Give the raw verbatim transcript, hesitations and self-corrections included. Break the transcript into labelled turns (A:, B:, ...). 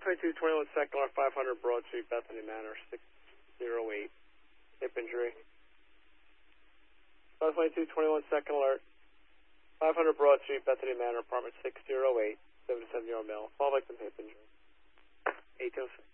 A: twenty-two twenty-one second alert, five hundred Broad Street, Bethany Manor, six zero eight. Hip injury. five twenty-two twenty-one second alert, five hundred Broad Street, Bethany Manor, apartment six zero eight, seven seven zero mil. Fall victim hip injury. eight oh six.